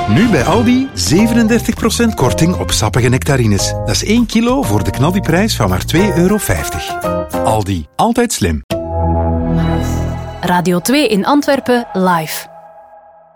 Nu bij Aldi 37% korting op sappige nectarines. Dat is 1 kilo voor de knaldiprijs van maar €2,50. Aldi, altijd slim. Radio 2 in Antwerpen live.